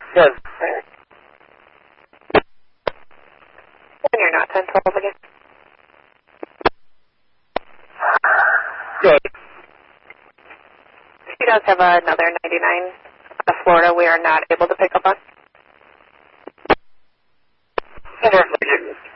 Good. And you're not 1012 again. Good. She does have another 99 Florida we are not able to pick up on. Over.